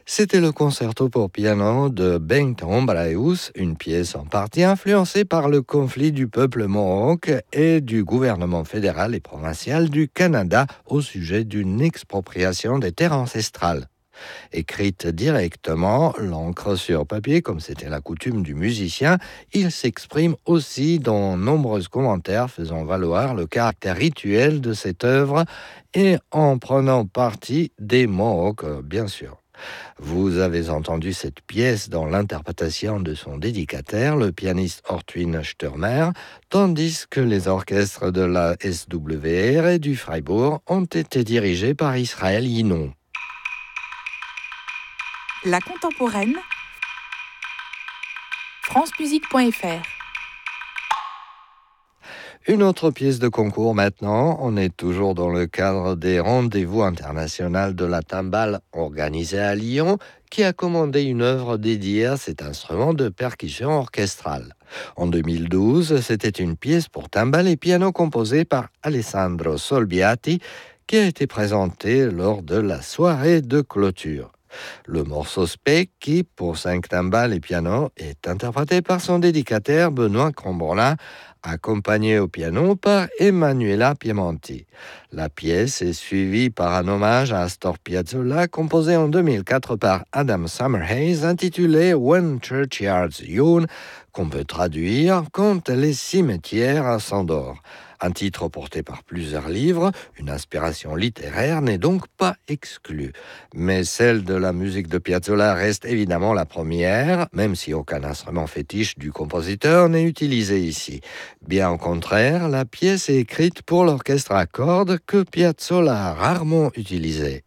C'était le concerto pour piano de Bengt Hombraeus, une pièce en partie influencée par le conflit du peuple mohawk et du gouvernement fédéral et provincial du Canada au sujet d'une expropriation des terres ancestrales. Écrite directement, l'encre sur papier, comme c'était la coutume du musicien, il s'exprime aussi dans nombreux commentaires faisant valoir le caractère rituel de cette œuvre et en prenant parti des Mohawks, bien sûr. Vous avez entendu cette pièce dans l'interprétation de son dédicataire, le pianiste Ortwin Stürmer, tandis que les orchestres de la SWR et du Freiburg ont été dirigés par Israël Yinon. La contemporaine, francemusique.fr. Une autre pièce de concours maintenant, on est toujours dans le cadre des rendez-vous internationaux de la timbale organisés à Lyon, qui a commandé une œuvre dédiée à cet instrument de percussion orchestrale. En 2012, c'était une pièce pour timbale et piano composée par Alessandro Solbiati, qui a été présentée lors de la soirée de clôture. Le morceau Spec, qui, pour 5 timbales et piano, est interprété par son dédicataire Benoît Crombolin, accompagné au piano par Emanuela Piemonti. La pièce est suivie par un hommage à Astor Piazzolla, composé en 2004 par Adam Summerhays, intitulé When Churchyards Yawn, qu'on peut traduire Quand les cimetières s'endorment. Un titre porté par plusieurs livres, une inspiration littéraire n'est donc pas exclue. Mais celle de la musique de Piazzolla reste évidemment la première, même si aucun instrument fétiche du compositeur n'est utilisé ici. Bien au contraire, la pièce est écrite pour l'orchestre à cordes que Piazzolla a rarement utilisé.